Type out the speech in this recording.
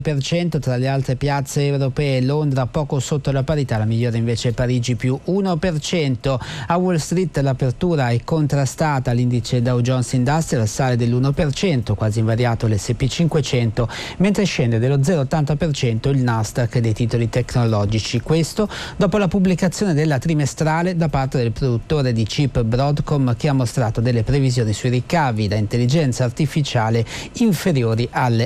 Tra le altre piazze europee Londra poco sotto la parità, la migliore invece Parigi più 1%. A Wall Street l'apertura è contrastata, l'indice Dow Jones Industrial sale dell'1%, quasi invariato l'S&P 500, mentre scende dello 0,80% il Nasdaq dei titoli tecnologici. Questo dopo la pubblicazione della trimestrale da parte del produttore di chip Broadcom, che ha mostrato delle previsioni sui ricavi da intelligenza artificiale inferiori alle